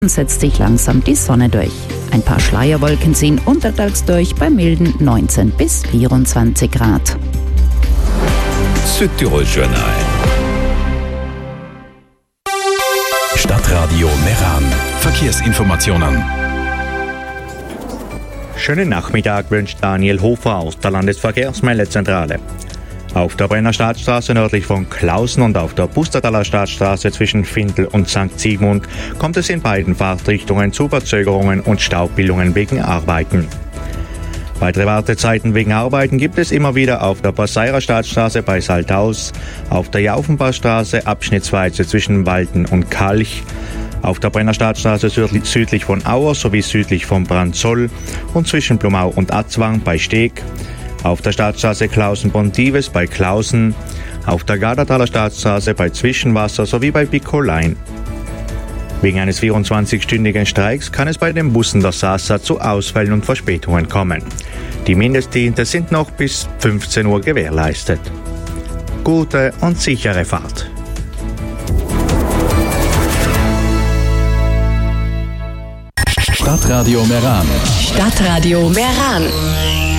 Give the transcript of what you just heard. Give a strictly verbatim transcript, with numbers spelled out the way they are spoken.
setzt sich langsam die Sonne durch. Ein paar Schleierwolken ziehen untertags durch bei milden neunzehn bis vierundzwanzig Grad. Südtirol Journal. Stadtradio Meran. Verkehrsinformationen. Schönen Nachmittag wünscht Daniel Hofer aus der Landesverkehrsmeldezentrale. Auf der Brennerstadtstraße nördlich von Klausen und auf der Pustertaler Stadtstraße zwischen Findel und Sankt Sigmund kommt es in beiden Fahrtrichtungen zu Verzögerungen und Staubbildungen wegen Arbeiten. Weitere Wartezeiten wegen Arbeiten gibt es immer wieder auf der Passeirer Stadtstraße bei Salthaus, auf der Jaufenbachstraße abschnittsweise zwischen Walden und Kalch, auf der Brennerstadtstraße südlich von Auer sowie südlich von Brandzoll und zwischen Blumau und Atzwang bei Steg, auf der Stadtstraße Klausen-Bondives bei Klausen, auf der Gardertaler Stadtstraße bei Zwischenwasser sowie bei Bickolein. Wegen eines vierundzwanzigstündigen Streiks kann es bei den Bussen der Sasa zu Ausfällen und Verspätungen kommen. Die Mindestdienste sind noch bis fünfzehn Uhr gewährleistet. Gute und sichere Fahrt. Stadtradio Meran. Stadtradio Meran.